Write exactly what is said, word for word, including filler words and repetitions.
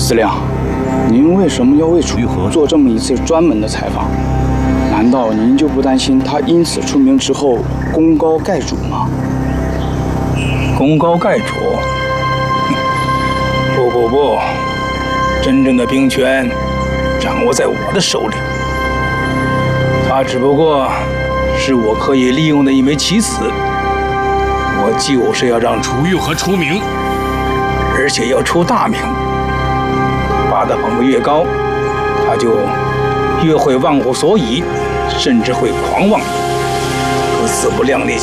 司令，您为什么要为楚玉和做这么一次专门的采访？难道您就不担心他因此出名之后功高盖主吗？ 功高盖主？不不不，真正的兵权掌握在我的手里。他只不过是我可以利用的一枚棋子。我就是要让楚玉和出名，而且要出大名。把他捧得越高，他就越会忘乎所以，甚至会狂妄，可自不量力。